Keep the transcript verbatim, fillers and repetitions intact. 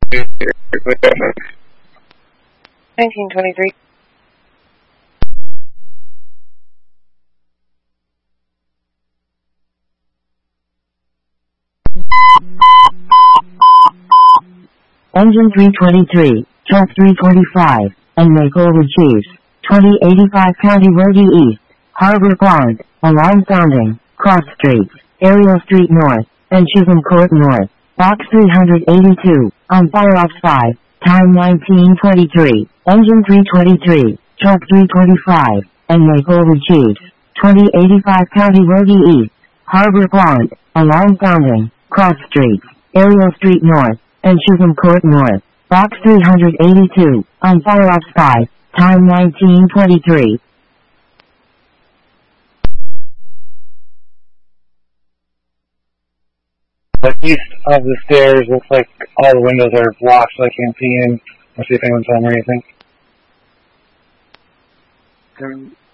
nineteen twenty-three. Engine three twenty-three, Truck three twenty-five, and Maplewood Chiefs, twenty eighty-five County Road East, Harbor Pond, Alarm Sounding, Cross Streets, Ariel Street North, and Chisholm Court North, Box three eighty-two, on Fire Ops five, time nineteen twenty-three, Engine three twenty-three, Truck three twenty-five, and Maplewood Chiefs, twenty eighty-five County Road East, Harbor Pond, Alarm Sounding, Cross Streets, Ariel Street North, and Chisholm Court North, Box three eighty-two, on Fire Ops five, time nineteen twenty-three. But east of the stairs looks like all the windows are blocked, so I can't see in or see if anyone's home or anything. Um,